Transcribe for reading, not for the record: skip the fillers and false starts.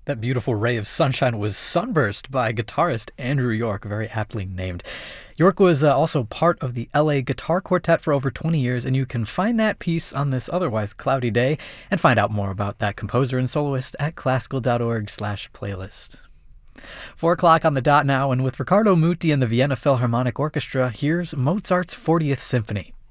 That beautiful ray of sunshine was Sunburst by guitarist Andrew York, very aptly named. York was also part of the LA Guitar Quartet for over 20 years, and you can find that piece on this otherwise cloudy day and find out more about that composer and soloist at classical.org/playlist. 4 o'clock on the dot now, and with Riccardo Muti and the Vienna Philharmonic Orchestra, here's Mozart's 40th Symphony.